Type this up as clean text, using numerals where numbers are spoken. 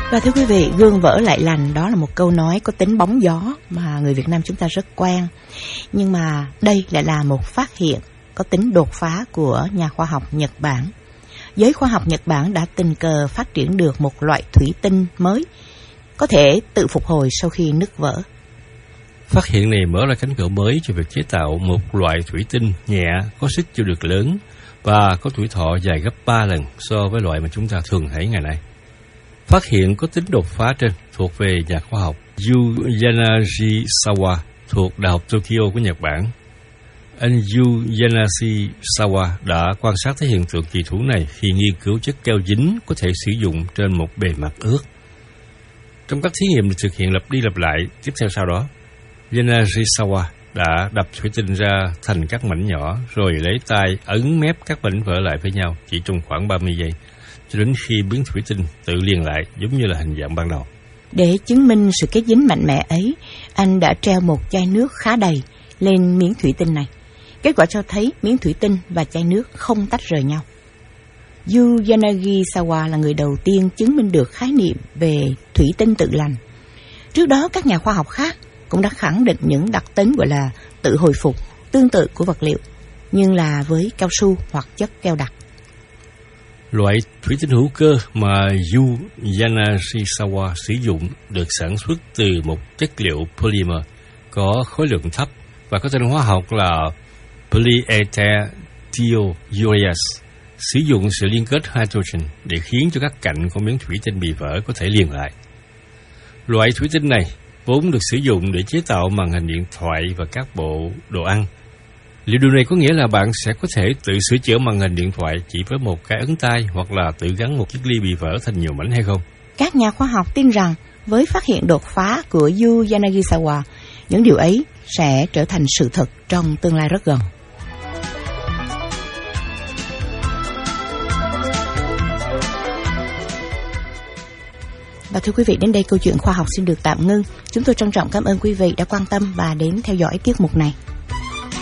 Và thưa quý vị, gương vỡ lại lành đó là một câu nói có tính bóng gió mà người Việt Nam chúng ta rất quen. Nhưng mà đây lại là một phát hiện có tính đột phá của nhà khoa học Nhật Bản. Giới khoa học Nhật Bản đã tình cờ phát triển được một loại thủy tinh mới có thể tự phục hồi sau khi nứt vỡ. Phát hiện này mở ra cánh cửa mới cho việc chế tạo một loại thủy tinh nhẹ, có sức chịu đựng lớn và có tuổi thọ dài gấp 3 lần so với loại mà chúng ta thường thấy ngày nay. Phát hiện có tính đột phá trên thuộc về nhà khoa học Yu Yanagisawa thuộc Đại học Tokyo của Nhật Bản. Anh Yu Yanagisawa đã quan sát thấy hiện tượng kỳ thú này khi nghiên cứu chất keo dính có thể sử dụng trên một bề mặt ướt. Trong các thí nghiệm được thực hiện lặp đi lặp lại tiếp theo sau đó, Yanagisawa đã đập thủy tinh ra thành các mảnh nhỏ rồi lấy tay ấn mép các mảnh vỡ lại với nhau chỉ trong khoảng 30 giây, cho đến khi miếng thủy tinh tự liền lại giống như là hình dạng ban đầu. Để chứng minh sự kết dính mạnh mẽ ấy, anh đã treo một chai nước khá đầy lên miếng thủy tinh này. Kết quả cho thấy miếng thủy tinh và chai nước không tách rời nhau. Yu Yanagisawa là người đầu tiên chứng minh được khái niệm về thủy tinh tự lành. Trước đó, các nhà khoa học khác cũng đã khẳng định những đặc tính gọi là tự hồi phục tương tự của vật liệu, nhưng là với cao su hoặc chất keo đặc. Loại thủy tinh hữu cơ mà Yu Yanagisawa sử dụng được sản xuất từ một chất liệu polymer có khối lượng thấp và có tên hóa học là polyether-thioureas, sử dụng sự liên kết hydrogen để khiến cho các cạnh của miếng thủy tinh bị vỡ có thể liền lại. Loại thủy tinh này vốn được sử dụng để chế tạo màn hình điện thoại và các bộ đồ ăn. Liệu điều này có nghĩa là bạn sẽ có thể tự sửa chữa màn hình điện thoại chỉ với một cái ấn tay hoặc là tự gắn một chiếc ly bị vỡ thành nhiều mảnh hay không? Các nhà khoa học tin rằng với phát hiện đột phá của Yu Yanagisawa, những điều ấy sẽ trở thành sự thật trong tương lai rất gần. Và thưa quý vị, đến đây câu chuyện khoa học xin được tạm ngưng. Chúng tôi trân trọng cảm ơn quý vị đã quan tâm và đến theo dõi tiết mục này.